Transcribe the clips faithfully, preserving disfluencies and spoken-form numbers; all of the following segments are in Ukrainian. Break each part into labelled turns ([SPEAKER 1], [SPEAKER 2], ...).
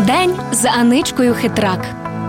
[SPEAKER 1] День з Аничкою Хитрак.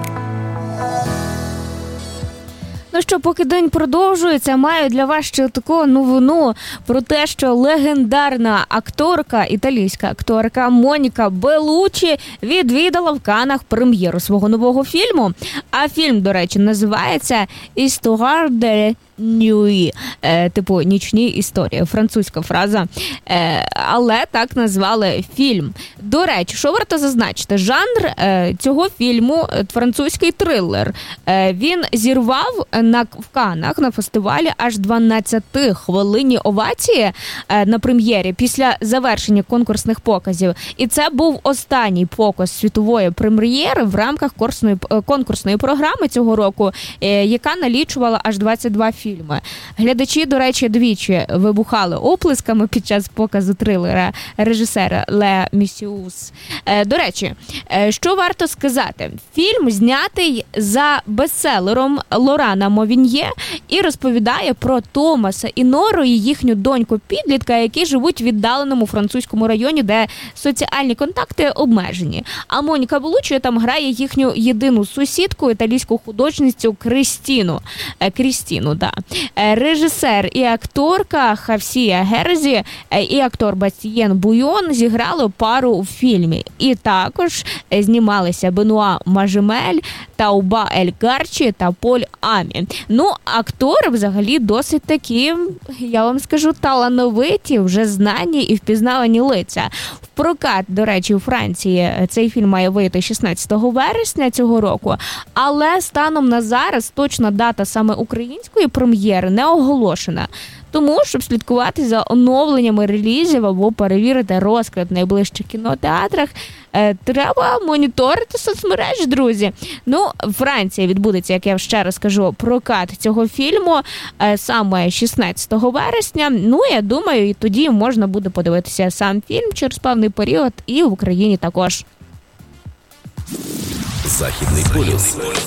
[SPEAKER 1] Ну що, поки день продовжується, маю для вас ще таку новину про те, що легендарна акторка, італійська акторка Моніка Беллуччі відвідала в Каннах прем'єру свого нового фільму. А фільм, до речі, називається «Histoire de nuit», е, типу «Нічні історії», французька фраза. Е, але так назвали фільм. До речі, що варто зазначити, жанр е, цього фільму – французький трилер. Е, він зірвав на, в Каннах на фестивалі аж дванадцятихвилинні овації е, на прем'єрі після завершення конкурсних показів. І це був останній показ світової прем'єри в рамках конкурсної, конкурсної програми цього року, е, яка налічувала аж двадцять два фільми. Глядачі, до речі, двічі вибухали оплесками під час показу трилера режисера Ле Місіус. Е, до речі, е, що варто сказати? Фільм знятий за бестселером Лорана Мовіньє і розповідає про Томаса і Нору і їхню доньку-підлітка, які живуть в віддаленому французькому районі, де соціальні контакти обмежені. А Моніка Беллуччі там грає їхню єдину сусідку, італійську художницю Крістіну. Е, Крістіну, да. Е, режисер і акторка Хавсія Герзі е, і актор Бастієн Буйон зіграли пару у фільмі. І також е, знімалися Бенуа Мажемель, Тауба Ель Гарчі та Поль Амі. Ну, актори взагалі досить такі, я вам скажу, талановиті, вже знані і впізнавані лиця. В прокат, до речі, у Франції цей фільм має вийти шістнадцятого вересня цього року, але станом на зараз точна дата саме української прем'єри не оголошена. Тому, щоб слідкувати за оновленнями релізів або перевірити розклад в найближчих кінотеатрах, е, треба моніторити соцмережі, друзі. Ну, Франція відбудеться, як я ще раз кажу, прокат цього фільму е, саме шістнадцятого вересня. Ну, я думаю, і тоді можна буде подивитися сам фільм через певний період і в Україні також.
[SPEAKER 2] Західний полюс.